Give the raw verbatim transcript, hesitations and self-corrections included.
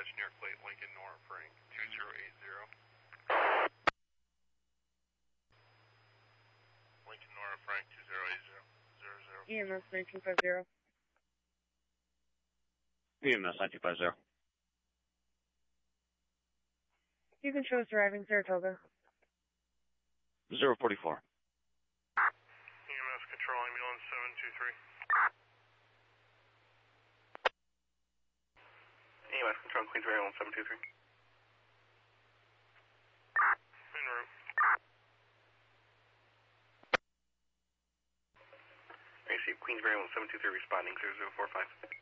dispatch near Plate Lincoln, Nora Frank, two zero eight zero. Lincoln, Nora Frank, two zero eight zero. zero zero. E M S nineteen fifty. E M S nineteen fifty. You can show us driving Saratoga. zero forty-four. E M S control ambulance seven two three. E M S control Queens ambulance seven two three. En route. I see Queens ambulance seven two three responding zero zero four five.